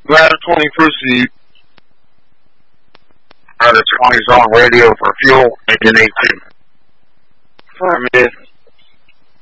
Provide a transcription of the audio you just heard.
Glad 21st the 20s on radio for fuel, 1818. For a minute.